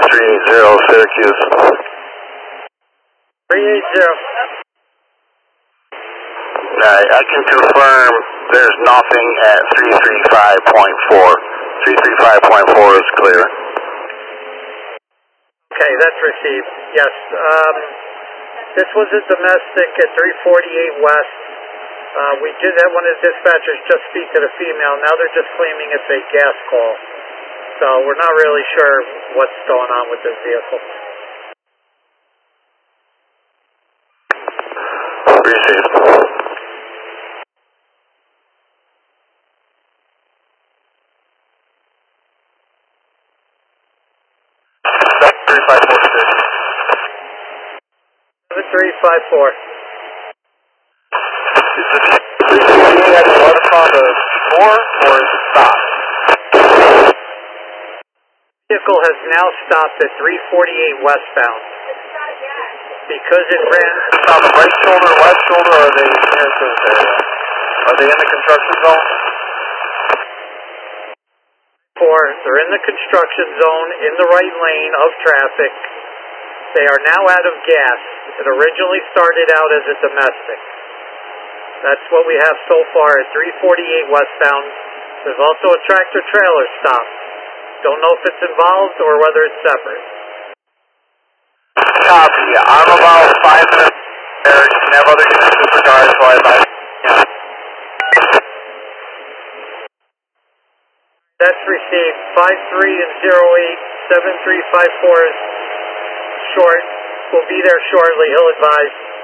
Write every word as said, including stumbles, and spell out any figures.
three eight zero, Syracuse. three eight zero. Right, I can confirm there's nothing at three three five point four. three three five point four is clear. Okay, that's received. Yes. Um, this was a domestic at three forty-eight West. Uh, we did have one of the dispatchers just speak to the female. Now they're just claiming it's a gas call. So we're not really sure what's going on with this vehicle. Received. three five four six. seven three five four. Is this three forty-eight at eleven on the floor, or is it stopped? Vehicle has now stopped at three forty-eight westbound. Because it ran... It's on the right shoulder, left shoulder, or are they near to this area? Are they in the construction zone? Four, they're in the construction zone, in the right lane of traffic. They are now out of gas. It originally started out as a domestic. That's what we have so far at three forty-eight westbound. There's also a tractor trailer stop. Don't know if it's involved or whether it's separate. Copy. I'm about five minutes there. You can have other units disregard, so I might. Yeah. That's received. five three and zero eight, seven three five four is short. We'll be there shortly. He'll advise.